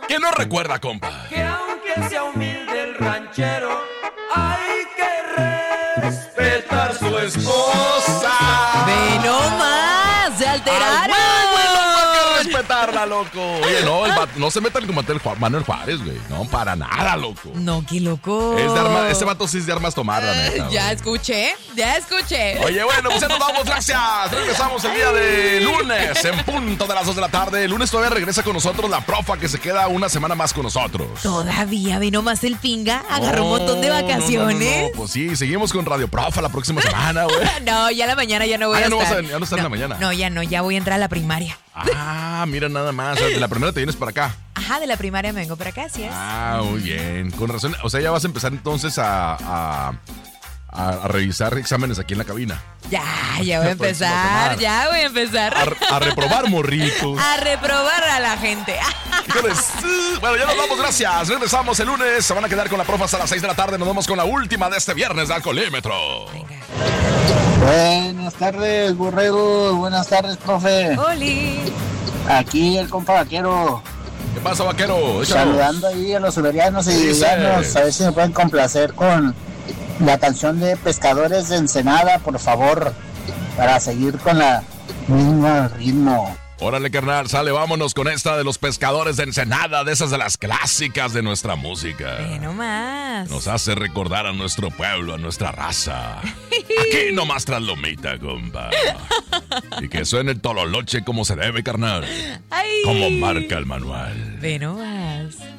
¿Quién no recuerda, compa? Que aunque sea humilde el ranchero, hay que respetar su esposa. ¡Ve nomás! ¡Se alteraron! Hay que respetarla, loco. Oye, no, no se metan con Manuel Juárez, güey. No, para nada, loco. No, qué loco. Este vato sí es de armas tomar, la neta. Ya escuché. Oye, bueno, pues ya nos vamos, gracias. Regresamos el día de lunes en punto de las 2 de la tarde. El lunes todavía regresa con nosotros la profa que se queda una semana más con nosotros. Todavía, ve nomás el pinga, agarró un montón de vacaciones. No, pues sí, seguimos con Radio Profa la próxima semana, güey. No, ya la mañana ya no voy a estar. Ya no estás en la mañana. No, ya voy a entrar a la primaria. Ah, mira nada más. De la primera te vienes para acá. Ajá, de la primaria me vengo para acá, así es. Ah, muy bien. Con razón. O sea, ya vas a empezar entonces a revisar exámenes aquí en la cabina. Ya voy a empezar. A reprobar, morrito. A reprobar a la gente. Híjoles. Bueno, ya nos vamos, gracias. Regresamos el lunes. Se van a quedar con la profa hasta las 6 de la tarde. Nos vemos con la última de este viernes de Alcoholímetro. Venga. Buenas tardes, Borrego. Buenas tardes, profe. Oli. Aquí el compa vaquero. ¿Qué pasa, vaquero? Échanos. Saludando ahí a los uberianos y villanos. A ver si me pueden complacer con la canción de Pescadores de Ensenada, por favor, para seguir con la misma ritmo. Órale, carnal, sale, vámonos con esta de los Pescadores de Ensenada, de esas de las clásicas de nuestra música. Ve nomás. Nos hace recordar a nuestro pueblo, a nuestra raza. Aquí nomás tras Lomita, compa. Y que suene el tololoche como se debe, carnal. Ay. Como marca el manual. Ve nomás.